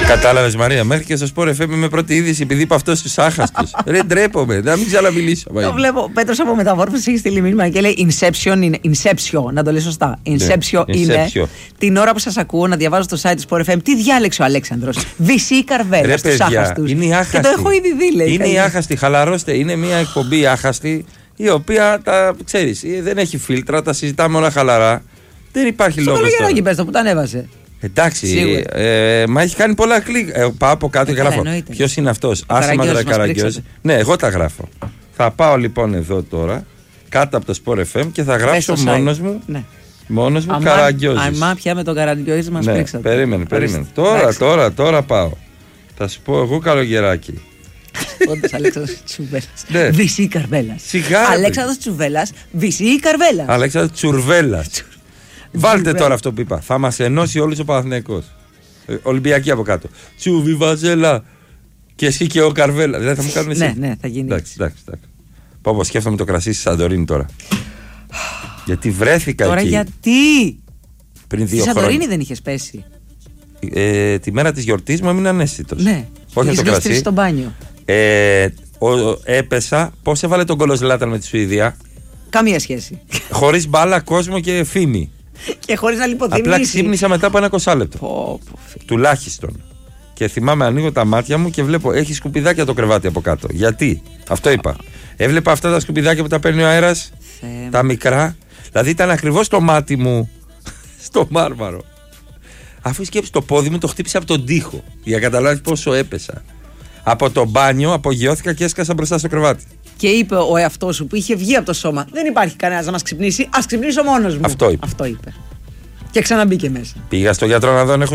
Κατάλαβες, Μαρία, μέχρι και στο Sport FM με πρώτη είδηση επειδή είπα αυτό στους άχαστους. Ρε, ντρέπομαι, να μην ξαναμιλήσω. Το βλέπω. Πέτρος από Μεταμόρφωση έχει στείλει μήνυμα και λέει Inception, να το λέει σωστά. Inception είναι την ώρα που σας ακούω να διαβάζω στο site του Sport FM. Τι διάλεξε ο Αλέξανδρος. Βυσί Καρβέλα στους άχαστους. Είναι η άχαστη. Και το έχω ήδη δει, λέει. Είναι η άχαστη, χαλαρώστε. Είναι μια εκπομπή άχαστη η οποία ξέρεις, δεν έχει φίλτρα, τα συζητάμε όλα χαλαρά. Δεν υπάρχει λόγος. Στο Καλογεράκι πες το που τα ανέβασε. Εντάξει, μα έχει κάνει πολλά κλικ. Πάω από κάτω και γράφω. Ποιος είναι αυτός? Άσημα Καραγκιόζη. Ναι, εγώ τα γράφω. Θα πάω λοιπόν εδώ τώρα, κάτω από το Sport FM και θα γράψω μόνος μου. Ναι. Μόνος μου Καραγκιόζης. Αμά πια με τον Καραγκιόζη μας πρίξατε. Περίμενε. Τώρα πάω. Θα σου πω εγώ Καλογεράκι. Όντως Αλέξανδρος Τσουρβέλλας. Βυσί Καρβέλας. Αλέξανδρος Τσουρβέλλας. Βυσί Καρβέλας. Αλέξανδρος Τσουρβέλλας. Βάλτε τώρα αυτό που είπα. Θα μας ενώσει όλους ο Παναθηναϊκός. Ολυμπιακή από κάτω. Τσούβι Βαζέλα. Και εσύ και ο Καρβέλα. Δηλαδή θα μου κάνουν εσύ. Ναι, θα γίνει. Εντάξει. Πω, σκέφτομαι το κρασί στη Σαντορίνη τώρα. Γιατί βρέθηκα τώρα εκεί. Τώρα γιατί? Πριν 2 χρόνια. Στη Σαντορίνη δεν είχες πέσει? Τη μέρα της γιορτής μου έμεινα αναίσθητος. Ναι. Όχι από το κρασί. Στο μπάνιο. Έπεσα. Πώς έβαλε τον γκολ ο Ζλάταν με τη Σουηδία? Καμία σχέση. Χωρίς μπάλα, κόσμο και φήμη. Και χωρίς να λιποθυμήσει. Απλά ξύπνησα μετά από ένα 20 λεπτό. Τουλάχιστον. Και θυμάμαι, ανοίγω τα μάτια μου και βλέπω έχει σκουπιδάκια το κρεβάτι από κάτω. Γιατί? Αυτό είπα. Έβλεπα αυτά τα σκουπιδάκια που τα παίρνει ο αέρας. Τα μικρά. Δηλαδή ήταν ακριβώς το μάτι μου στο μάρμαρο. Αφού σκέψει το πόδι μου το χτύπησε από τον τοίχο. Για να καταλάβει πόσο έπεσα. Από το μπάνιο απογειώθηκα και έσκασα μπροστά στο κρεβάτι. Και είπε ο εαυτός σου που είχε βγει από το σώμα: δεν υπάρχει κανένας να μας ξυπνήσει. Ας ξυπνήσω μόνος μου. Αυτό είπε. Και ξαναμπήκε μέσα. Πήγα στο γιατρό να δω αν έχω